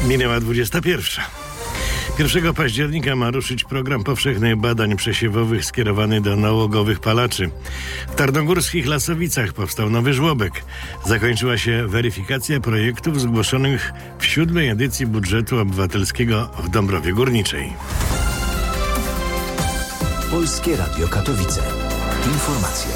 Minęła 21. 1 października ma ruszyć program powszechnych badań przesiewowych skierowany do nałogowych palaczy. W Tarnogórskich Lasowicach powstał nowy żłobek. Zakończyła się weryfikacja projektów zgłoszonych w 7. edycji budżetu obywatelskiego w Dąbrowie Górniczej. Polskie Radio Katowice. Informacje.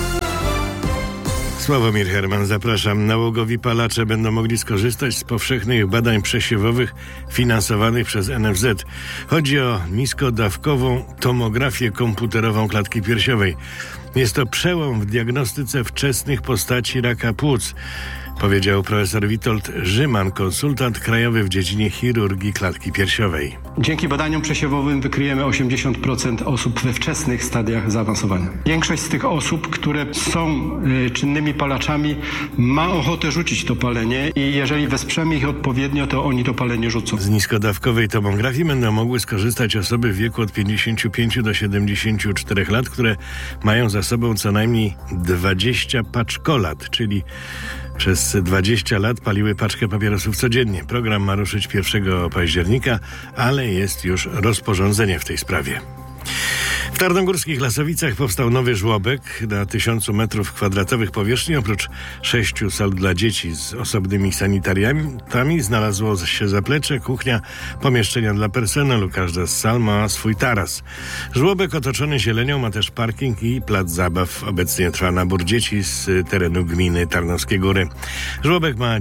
Sławomir Herman, zapraszam. Nałogowi palacze będą mogli skorzystać z powszechnych badań przesiewowych finansowanych przez NFZ. Chodzi o niskodawkową tomografię komputerową klatki piersiowej. Jest to przełom w diagnostyce wczesnych postaci raka płuc, powiedział profesor Witold Rzyman, konsultant krajowy w dziedzinie chirurgii klatki piersiowej. Dzięki badaniom przesiewowym wykryjemy 80% osób we wczesnych stadiach zaawansowania. Większość z tych osób, które są czynnymi palaczami, ma ochotę rzucić to palenie i jeżeli wesprzemy ich odpowiednio, to oni to palenie rzucą. Z niskodawkowej tomografii będą mogły skorzystać osoby w wieku od 55 do 74 lat, które mają za sobą co najmniej 20 paczkolat, czyli przez 20 lat paliły paczkę papierosów codziennie. Program ma ruszyć 1 października, ale jest już rozporządzenie w tej sprawie. W Tarnogórskich Lasowicach powstał nowy żłobek na 1000 m2 powierzchni. Oprócz 6 sal dla dzieci z osobnymi sanitariami znalazło się zaplecze, kuchnia, pomieszczenia dla personelu. Każda z sal ma swój taras. Żłobek otoczony zielenią ma też parking i plac zabaw. Obecnie trwa nabór dzieci z terenu gminy Tarnowskie Góry. Żłobek ma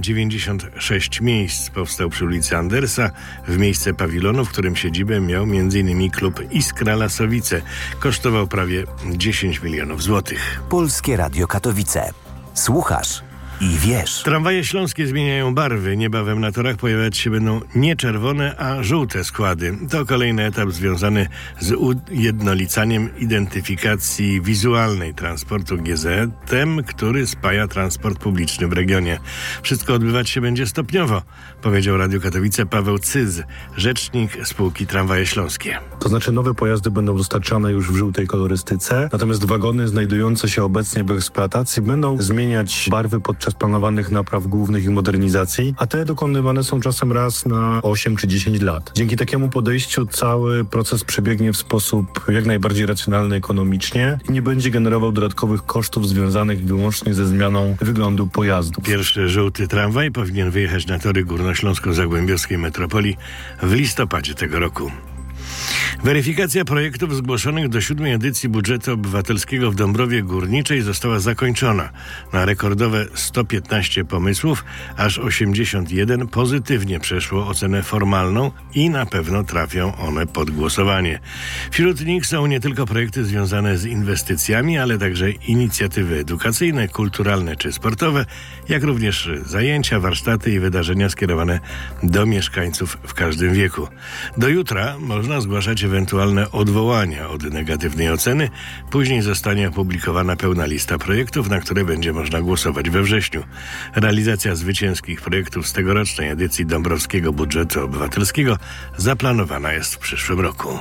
96 miejsc. Powstał przy ulicy Andersa w miejsce pawilonu, w którym siedzibę miał m.in. klub Iskra Lasowice. Kosztował prawie 10 milionów złotych. Polskie Radio Katowice. Słuchasz i wiesz. Tramwaje śląskie zmieniają barwy. Niebawem na torach pojawiać się będą nie czerwone, a żółte składy. To kolejny etap związany z ujednolicaniem identyfikacji wizualnej transportu GZ-em, który spaja transport publiczny w regionie. Wszystko odbywać się będzie stopniowo, powiedział Radiu Katowice Paweł Cyz, rzecznik spółki Tramwaje Śląskie. To znaczy nowe pojazdy będą dostarczane już w żółtej kolorystyce, natomiast wagony znajdujące się obecnie w eksploatacji będą zmieniać barwy podczas planowanych napraw głównych i modernizacji, a te dokonywane są czasem raz na 8 czy 10 lat. Dzięki takiemu podejściu cały proces przebiegnie w sposób jak najbardziej racjonalny ekonomicznie i nie będzie generował dodatkowych kosztów związanych wyłącznie ze zmianą wyglądu pojazdu. Pierwszy żółty tramwaj powinien wyjechać na tory górnośląsko-zagłębiowskiej metropolii w listopadzie tego roku. Weryfikacja projektów zgłoszonych do 7. edycji budżetu obywatelskiego w Dąbrowie Górniczej została zakończona. Na rekordowe 115 pomysłów aż 81 pozytywnie przeszło ocenę formalną i na pewno trafią one pod głosowanie. Wśród nich są nie tylko projekty związane z inwestycjami, ale także inicjatywy edukacyjne, kulturalne czy sportowe, jak również zajęcia, warsztaty i wydarzenia skierowane do mieszkańców w każdym wieku. Do jutra można zgłaszać ewentualne odwołania od negatywnej oceny. Później zostanie opublikowana pełna lista projektów, na które będzie można głosować we wrześniu. Realizacja zwycięskich projektów z tegorocznej edycji Dąbrowskiego Budżetu Obywatelskiego zaplanowana jest w przyszłym roku.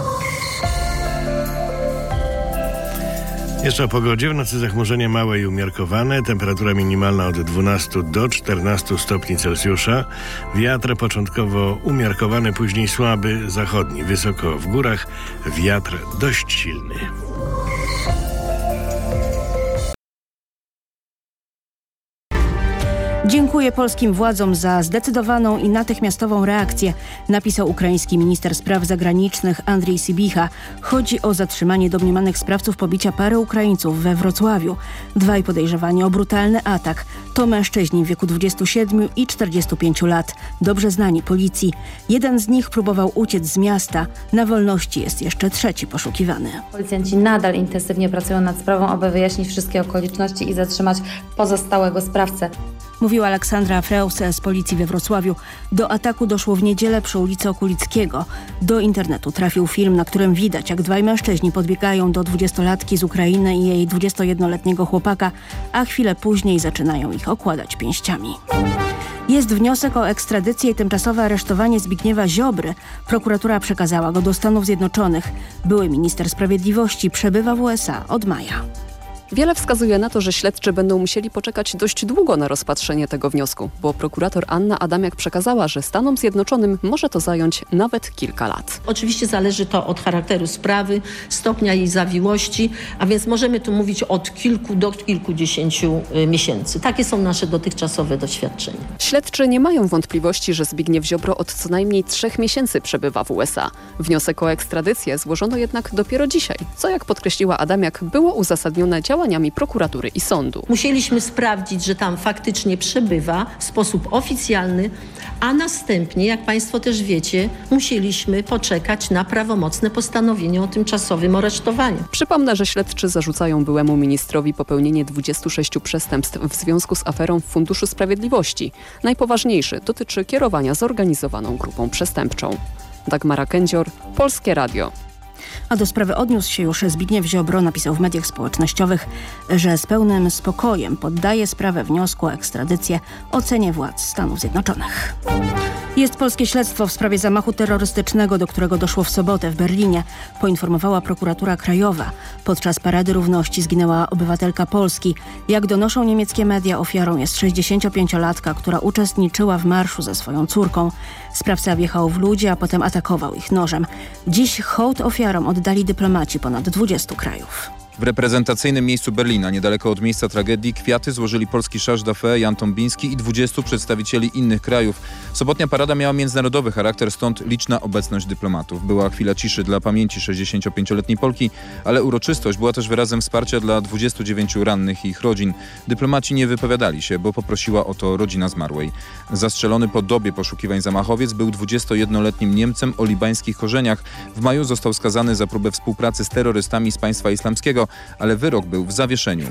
Jeszcze o pogodzie. W nocy zachmurzenie małe i umiarkowane. Temperatura minimalna od 12 do 14 stopni Celsjusza. Wiatr początkowo umiarkowany, później słaby, zachodni. Wysoko w górach wiatr dość silny. Dziękuję polskim władzom za zdecydowaną i natychmiastową reakcję, napisał ukraiński minister spraw zagranicznych Andrzej Sybicha. Chodzi o zatrzymanie domniemanych sprawców pobicia pary Ukraińców we Wrocławiu. Dwaj podejrzewani o brutalny atak to mężczyźni w wieku 27 i 45 lat, dobrze znani policji. Jeden z nich próbował uciec z miasta. Na wolności jest jeszcze trzeci poszukiwany. Policjanci nadal intensywnie pracują nad sprawą, aby wyjaśnić wszystkie okoliczności i zatrzymać pozostałego sprawcę. Mówiła Aleksandra Freus z policji we Wrocławiu. Do ataku doszło w niedzielę przy ulicy Okulickiego. Do internetu trafił film, na którym widać, jak dwaj mężczyźni podbiegają do 20-latki z Ukrainy i jej 21-letniego chłopaka, a chwilę później zaczynają ich okładać pięściami. Jest wniosek o ekstradycję i tymczasowe aresztowanie Zbigniewa Ziobry. Prokuratura przekazała go do Stanów Zjednoczonych. Były minister sprawiedliwości przebywa w USA od maja. Wiele wskazuje na to, że śledczy będą musieli poczekać dość długo na rozpatrzenie tego wniosku, bo prokurator Anna Adamiak przekazała, że Stanom Zjednoczonym może to zająć nawet kilka lat. Oczywiście zależy to od charakteru sprawy, stopnia jej zawiłości, a więc możemy tu mówić od kilku do kilkudziesięciu miesięcy. Takie są nasze dotychczasowe doświadczenia. Śledczy nie mają wątpliwości, że Zbigniew Ziobro od co najmniej 3 miesięcy przebywa w USA. Wniosek o ekstradycję złożono jednak dopiero dzisiaj, co jak podkreśliła Adamiak było uzasadnione działaniami prokuratury i sądu. Musieliśmy sprawdzić, że tam faktycznie przebywa w sposób oficjalny, a następnie, jak Państwo też wiecie, musieliśmy poczekać na prawomocne postanowienie o tymczasowym aresztowaniu. Przypomnę, że śledczy zarzucają byłemu ministrowi popełnienie 26 przestępstw w związku z aferą w Funduszu Sprawiedliwości. Najpoważniejszy dotyczy kierowania zorganizowaną grupą przestępczą. Dagmara Kędzior, Polskie Radio. A do sprawy odniósł się już Zbigniew Ziobro, napisał w mediach społecznościowych, że z pełnym spokojem poddaje sprawę wniosku o ekstradycję ocenie władz Stanów Zjednoczonych. Jest polskie śledztwo w sprawie zamachu terrorystycznego, do którego doszło w sobotę w Berlinie, poinformowała prokuratura krajowa. Podczas Parady Równości zginęła obywatelka Polski. Jak donoszą niemieckie media, ofiarą jest 65-latka, która uczestniczyła w marszu ze swoją córką. Sprawca wjechał w ludzi, a potem atakował ich nożem. Dziś hołd ofiarom oddali dyplomaci ponad 20 krajów. W reprezentacyjnym miejscu Berlina, niedaleko od miejsca tragedii, kwiaty złożyli polski Charles d'Affaires, Jan Tombiński i 20 przedstawicieli innych krajów. Sobotnia parada miała międzynarodowy charakter, stąd liczna obecność dyplomatów. Była chwila ciszy dla pamięci 65-letniej Polki, ale uroczystość była też wyrazem wsparcia dla 29 rannych i ich rodzin. Dyplomaci nie wypowiadali się, bo poprosiła o to rodzina zmarłej. Zastrzelony po dobie poszukiwań zamachowiec był 21-letnim Niemcem o libańskich korzeniach. W maju został skazany za próbę współpracy z terrorystami z państwa islamskiego, ale wyrok był w zawieszeniu.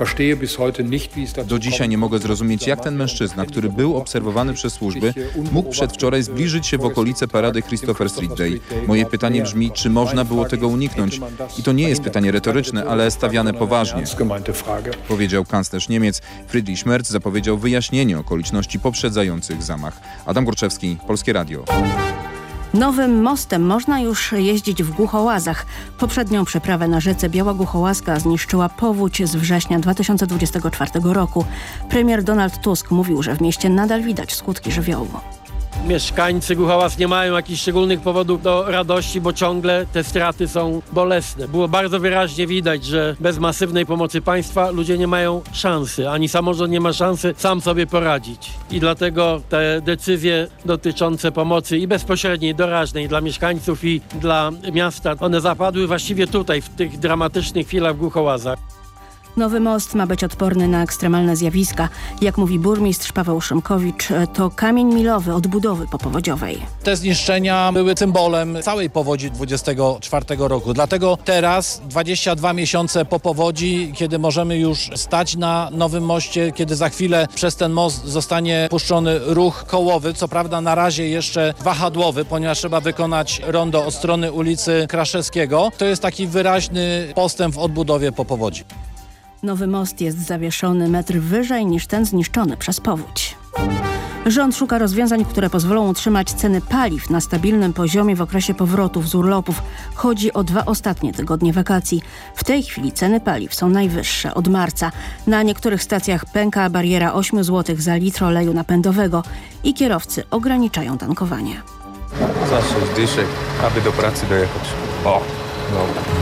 Do dzisiaj nie mogę zrozumieć, jak ten mężczyzna, który był obserwowany przez służby, mógł przedwczoraj zbliżyć się w okolice parady Christopher Street Day. Moje pytanie brzmi, czy można było tego uniknąć? I to nie jest pytanie retoryczne, ale stawiane poważnie, powiedział kanclerz Niemiec. Friedrich Merz zapowiedział wyjaśnienie okoliczności poprzedzających zamach. Adam Górczewski, Polskie Radio. Nowym mostem można już jeździć w Głuchołazach. Poprzednią przeprawę na rzece Biała Głuchołazka zniszczyła powódź z września 2024 roku. Premier Donald Tusk mówił, że w mieście nadal widać skutki żywiołu. Mieszkańcy Głuchołaz nie mają jakichś szczególnych powodów do radości, bo ciągle te straty są bolesne. Było bardzo wyraźnie widać, że bez masywnej pomocy państwa ludzie nie mają szansy, ani samorząd nie ma szansy sam sobie poradzić. I dlatego te decyzje dotyczące pomocy i bezpośredniej, i doraźnej dla mieszkańców i dla miasta, one zapadły właściwie tutaj, w tych dramatycznych chwilach w Głuchołazach. Nowy most ma być odporny na ekstremalne zjawiska. Jak mówi burmistrz Paweł Szymkowicz, to kamień milowy odbudowy popowodziowej. Te zniszczenia były symbolem całej powodzi 24 roku. Dlatego teraz, 22 miesiące po powodzi, kiedy możemy już stać na nowym moście, kiedy za chwilę przez ten most zostanie puszczony ruch kołowy, co prawda na razie jeszcze wahadłowy, ponieważ trzeba wykonać rondo od strony ulicy Kraszewskiego. To jest taki wyraźny postęp w odbudowie po powodzi. Nowy most jest zawieszony metr wyżej niż ten zniszczony przez powódź. Rząd szuka rozwiązań, które pozwolą utrzymać ceny paliw na stabilnym poziomie w okresie powrotów z urlopów. Chodzi o 2 ostatnie tygodnie wakacji. W tej chwili ceny paliw są najwyższe od marca. Na niektórych stacjach pęka bariera 8 zł za litr oleju napędowego i kierowcy ograniczają tankowanie. Za 6 dyszek, aby do pracy dojechać. O, no.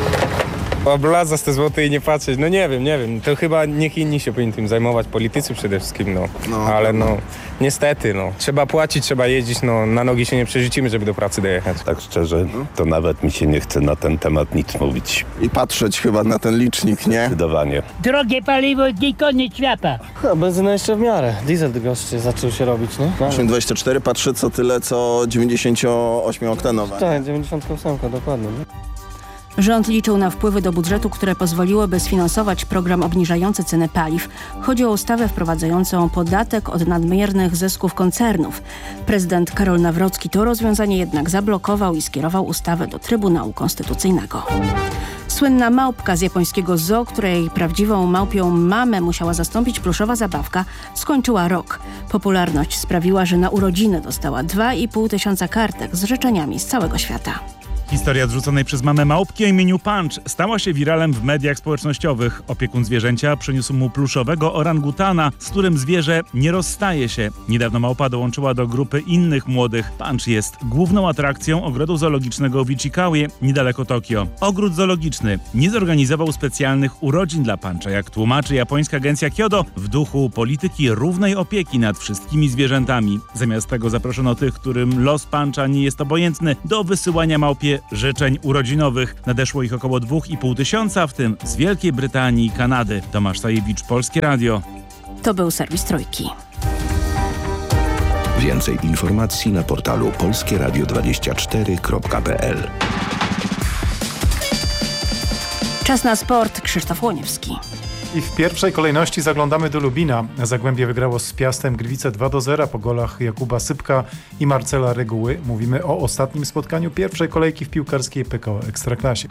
Obla za 100 zł i nie patrzeć, no nie wiem, to chyba niech inni się powinni tym zajmować, politycy przede wszystkim, ale niestety, trzeba płacić, trzeba jeździć, na nogi się nie przerzucimy, żeby do pracy dojechać. Tak szczerze, to nawet mi się nie chce na ten temat nic mówić. I patrzeć chyba na ten licznik, nie? Zdecydowanie. Drogie paliwo i koniec świata. Benzyna jeszcze w miarę, diesel droższy zaczął się robić, nie? 8,24 patrzy co tyle, co 98-oktanowe. Tak, 98 dokładnie. Nie? Rząd liczył na wpływy do budżetu, które pozwoliłyby sfinansować program obniżający ceny paliw. Chodzi o ustawę wprowadzającą podatek od nadmiernych zysków koncernów. Prezydent Karol Nawrocki to rozwiązanie jednak zablokował i skierował ustawę do Trybunału Konstytucyjnego. Słynna małpka z japońskiego zoo, której prawdziwą małpią mamę musiała zastąpić pluszowa zabawka, skończyła rok. Popularność sprawiła, że na urodziny dostała 2,5 tysiąca kartek z życzeniami z całego świata. Historia zrzuconej przez mamę małpki o imieniu Punch stała się wiralem w mediach społecznościowych. Opiekun zwierzęcia przyniósł mu pluszowego orangutana, z którym zwierzę nie rozstaje się. Niedawno małpa dołączyła do grupy innych młodych. Punch jest główną atrakcją ogrodu zoologicznego w Ichikawie, niedaleko Tokio. Ogród zoologiczny nie zorganizował specjalnych urodzin dla Puncha, jak tłumaczy japońska agencja Kyodo, w duchu polityki równej opieki nad wszystkimi zwierzętami. Zamiast tego zaproszono tych, którym los Puncha nie jest obojętny, do wysyłania małpie życzeń urodzinowych. Nadeszło ich około 2,5 tysiąca, w tym z Wielkiej Brytanii i Kanady. Tomasz Sajewicz, Polskie Radio. To był serwis Trójki. Więcej informacji na portalu polskieradio24.pl. Czas na sport. Krzysztof Łoniewski. I w pierwszej kolejności zaglądamy do Lubina. Zagłębie wygrało z Piastem Gliwice 2-0 po golach Jakuba Sypka i Marcela Reguły. Mówimy o ostatnim spotkaniu pierwszej kolejki w piłkarskiej PKO Ekstraklasie.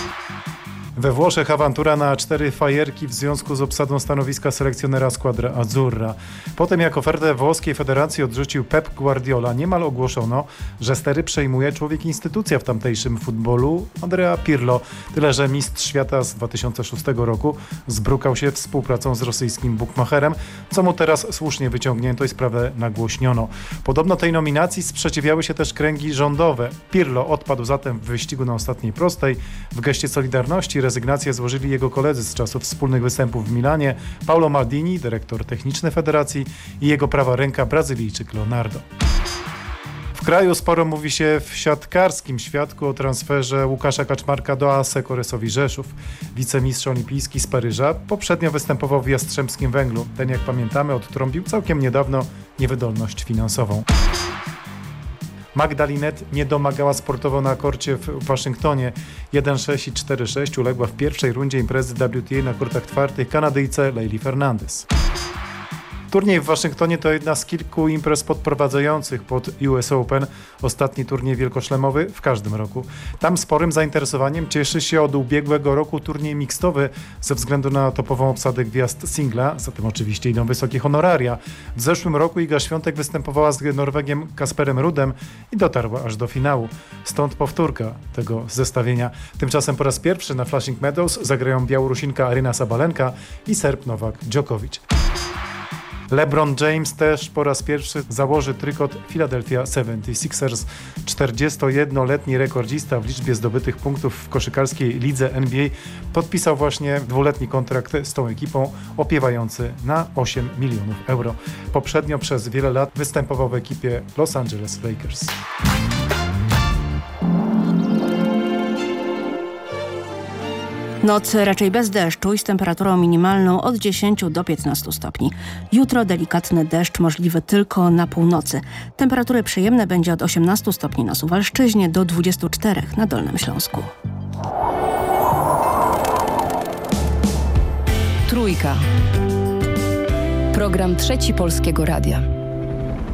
We Włoszech awantura na 4 fajerki w związku z obsadą stanowiska selekcjonera Squadra Azzurra. Potem jak ofertę włoskiej federacji odrzucił Pep Guardiola, niemal ogłoszono, że stery przejmuje człowiek instytucja w tamtejszym futbolu, Andrea Pirlo. Tyle, że mistrz świata z 2006 roku zbrukał się współpracą z rosyjskim bukmacherem, co mu teraz słusznie wyciągnięto i sprawę nagłośniono. Podobno tej nominacji sprzeciwiały się też kręgi rządowe. Pirlo odpadł zatem w wyścigu na ostatniej prostej. W geście solidarności rezygnację złożyli jego koledzy z czasów wspólnych występów w Milanie, Paolo Maldini, dyrektor techniczny federacji, i jego prawa ręka Brazylijczyk Leonardo. W kraju sporo mówi się w siatkarskim świadku o transferze Łukasza Kaczmarka do AS Koresowi Rzeszów. Wicemistrz olimpijski z Paryża poprzednio występował w Jastrzębskim Węglu. Ten, jak pamiętamy, odtrąbił całkiem niedawno niewydolność finansową. Magda Linette nie domagała sportowo na korcie w Waszyngtonie. 1-6 i 4-6 uległa w pierwszej rundzie imprezy WTA na kortach twardych Kanadyjce Leili Fernandez. Turniej w Waszyngtonie to jedna z kilku imprez podprowadzających pod US Open, ostatni turniej wielkoszlemowy w każdym roku. Tam sporym zainteresowaniem cieszy się od ubiegłego roku turniej mixtowy ze względu na topową obsadę gwiazd singla, zatem oczywiście idą wysokie honoraria. W zeszłym roku Iga Świątek występowała z Norwegiem Kasperem Rudem i dotarła aż do finału. Stąd powtórka tego zestawienia. Tymczasem po raz pierwszy na Flushing Meadows zagrają Białorusinka Aryna Sabalenka i Serb Nowak Djokovic. LeBron James też po raz pierwszy założy trykot Philadelphia 76ers. 41-letni rekordzista w liczbie zdobytych punktów w koszykarskiej lidze NBA podpisał właśnie 2-letni kontrakt z tą ekipą, opiewający na 8 milionów euro. Poprzednio przez wiele lat występował w ekipie Los Angeles Lakers. Noc raczej bez deszczu i z temperaturą minimalną od 10 do 15 stopni. Jutro delikatny deszcz możliwy tylko na północy. Temperatury przyjemne będzie od 18 stopni na Suwalszczyźnie do 24 na Dolnym Śląsku. Trójka. Program Trzeci Polskiego Radia.